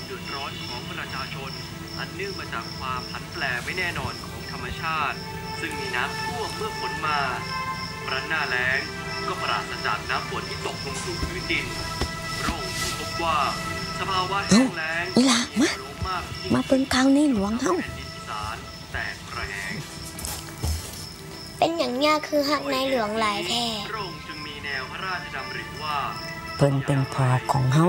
เดือดร้อนของประชาชนอันเนื่องมาจากความผันแปรไม่แน่นอนของธรรมชาติซึ่งมีน้ำท่วมเมื่อฝนมาครั้นหน้าแล้งก็ปราศจากน้ำฝนที่ตกลงสู่พื้นดินพระองค์พบว่าสภาวะแห้งแล้งมาเพิ่งข่าวในหลวงเฮาแตกระแหงเป็นอย่างนี้คือหักในหลวงหลายแท้พระองค์จึงมีแนวพระราชดำริว่าเพิ่นเป็นพ่อของเฮา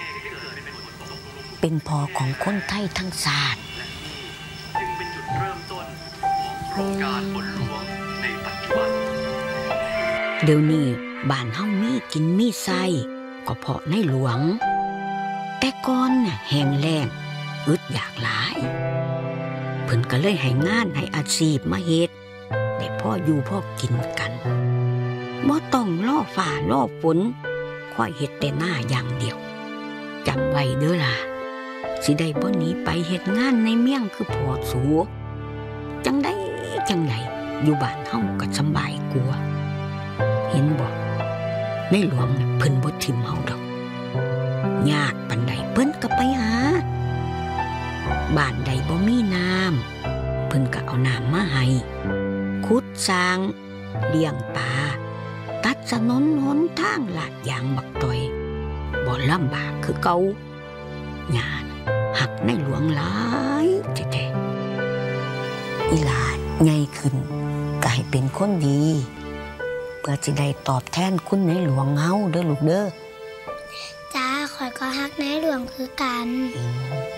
เป็นพ่อของคนไทยทั้งชาติจึงเป็นจุดเริ่มต้นของโครงการฝนหลวงในปัจจุบันเดี๋ยวนี้บ้านเฮามีกินมีไส้ก็เพราะในหลวงแต่ก่อนน่ะแห้งแล้งอึดอยากหลายเพิ่นก็เลยให้งานให้อาชีพมาเฮ็ดได้พ่ออยู่พ่อกินกันบ่ต้องรอฟ้ารอฝนค่อยเฮ็ดแต่หน้าอย่างเดียวจำไว้เด้อล่ะสิได้บ่หนีไปเฮ็ดงานในเมียงคือพ่อสูจังไดอยู่บ้านเฮาก็สบายกว่าเห็นบ่ในหลวงเพิ่นบ่ทิ่มเฮาดอกยากปานใดเพิ่นก็ไปหาบ้านใดบ่มีน้ำเพิ่นก็เอาน้ำมาให้ขุดสร้างเลี้ยงปลาตัดถนนหนทางลาดยางบักต่อยบ่ลำบากคือเก่าญาติหักในหลวงหลายแท้ๆอีหลาใหญ่ขึ้นก็ให้เป็นคนดีเพื่อสิได้ตอบแทนคุณในหลวงเฮาเด้อลูกเด้อจ้าข่อยก็หักในหลวงคือกัน